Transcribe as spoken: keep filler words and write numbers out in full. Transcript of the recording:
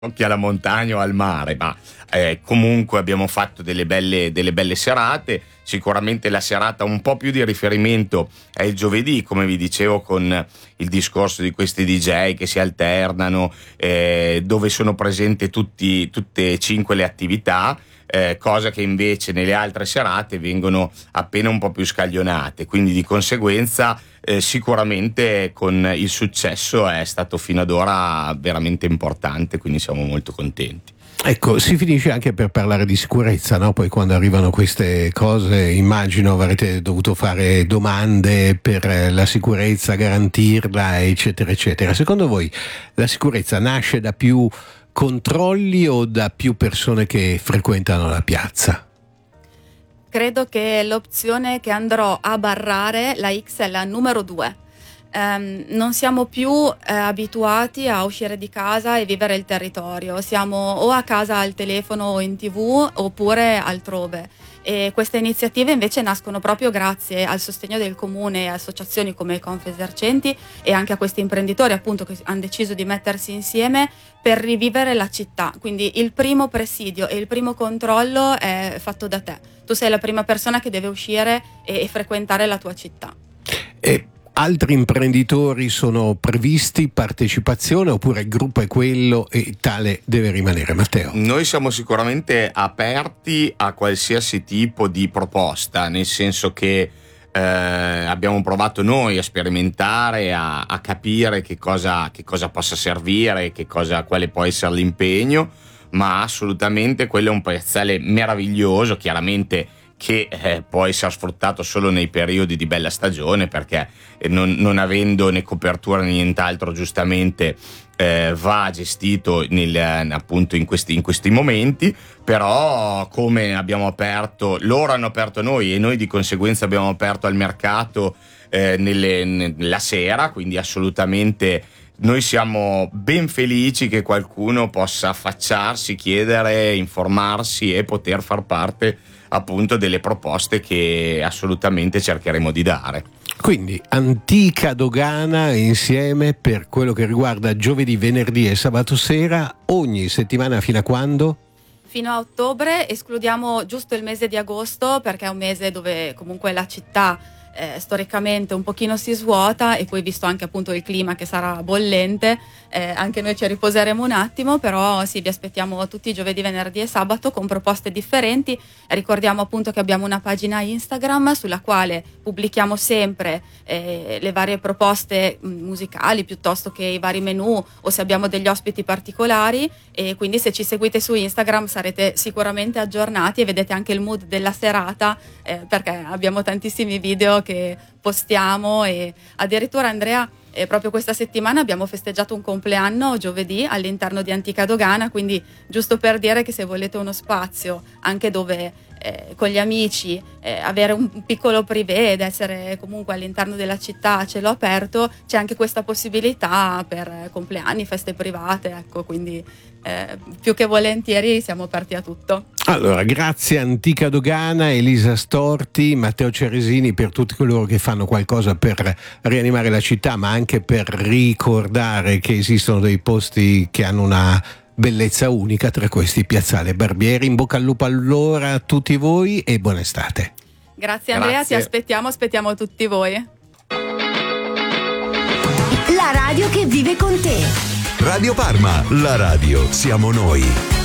occhi alla montagna o al mare, ma eh, comunque abbiamo fatto delle belle, delle belle serate. Sicuramente la serata un po' più di riferimento è il giovedì, come vi dicevo, con il discorso di questi D J che si alternano, eh, dove sono presenti tutti, tutte e cinque le attività, eh, cosa che invece nelle altre serate vengono appena un po' più scaglionate, quindi di conseguenza eh, sicuramente con il successo è stato fino ad ora veramente importante, quindi siamo molto contenti. Ecco, si finisce anche per parlare di sicurezza, no? Poi quando arrivano queste cose immagino avrete dovuto fare domande per la sicurezza, garantirla, eccetera eccetera. Secondo voi la sicurezza nasce da più controlli o da più persone che frequentano la piazza? Credo che l'opzione che andrò a barrare, la X, è la numero due. Um, non siamo più eh, abituati a uscire di casa e vivere il territorio, siamo o a casa al telefono o in tv oppure altrove, e queste iniziative invece nascono proprio grazie al sostegno del comune e associazioni come Confesercenti e anche a questi imprenditori appunto che hanno deciso di mettersi insieme per rivivere la città. Quindi il primo presidio e il primo controllo è fatto da te, tu sei la prima persona che deve uscire e, e frequentare la tua città. E altri imprenditori sono previsti, partecipazione, oppure il gruppo è quello e tale deve rimanere? Matteo? Noi siamo sicuramente aperti a qualsiasi tipo di proposta, nel senso che eh, abbiamo provato noi a sperimentare, a, a capire che cosa, che cosa possa servire, che cosa, quale può essere l'impegno, ma assolutamente quello è un piazzale meraviglioso, chiaramente che eh, può essere sfruttato solo nei periodi di bella stagione, perché eh, non, non avendo né copertura né nient'altro, giustamente eh, va gestito nel, appunto in questi, in questi momenti. Però come abbiamo aperto, loro hanno aperto noi e noi di conseguenza abbiamo aperto al mercato eh, nelle, nella sera, quindi assolutamente noi siamo ben felici che qualcuno possa affacciarsi, chiedere, informarsi e poter far parte appunto delle proposte che assolutamente cercheremo di dare. Quindi antica dogana insieme per quello che riguarda giovedì, venerdì e sabato sera, ogni settimana fino a quando? Fino a ottobre, escludiamo giusto il mese di agosto perché è un mese dove comunque la città Eh, storicamente un pochino si svuota, e poi visto anche appunto il clima che sarà bollente, eh, anche noi ci riposeremo un attimo. Però sì, vi aspettiamo tutti i giovedì, venerdì e sabato con proposte differenti. Ricordiamo appunto che abbiamo una pagina Instagram sulla quale pubblichiamo sempre eh, le varie proposte musicali piuttosto che i vari menù, o se abbiamo degli ospiti particolari, e quindi se ci seguite su Instagram sarete sicuramente aggiornati e vedete anche il mood della serata, eh, perché abbiamo tantissimi video che postiamo. E addirittura, Andrea, eh, proprio questa settimana abbiamo festeggiato un compleanno giovedì all'interno di Antica Dogana, quindi giusto per dire che se volete uno spazio anche dove eh, con gli amici eh, avere un piccolo privé ed essere comunque all'interno della città a cielo aperto, c'è anche questa possibilità per compleanni, feste private, ecco, quindi eh, più che volentieri siamo aperti a tutto. Allora, grazie Antica Dogana, Elisa Storti, Matteo Ceresini, per tutti coloro che fanno qualcosa per rianimare la città, ma anche per ricordare che esistono dei posti che hanno una bellezza unica, tra questi Piazzale Barbieri. In bocca al lupo allora a tutti voi e buona estate. Grazie Andrea, Grazie. ti aspettiamo, aspettiamo tutti voi. La radio che vive con te. Radio Parma, la radio siamo noi.